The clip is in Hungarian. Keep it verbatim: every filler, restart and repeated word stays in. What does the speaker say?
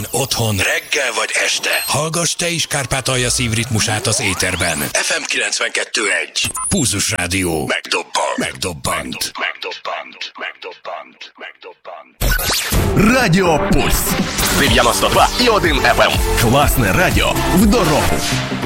Munkahelyeken, otthon, reggel vagy este. Hallgass te is Kárpátalja szívritmusát az éterben. ef em kilencvenkettő egy. Pulzus Rádió. Megdobbant. Megdobbant. Megdobbant. Megdobbant. Megdobbant. Радіо Пульс. дев'яносто два і один еф ем. Класне радіо в дорогу.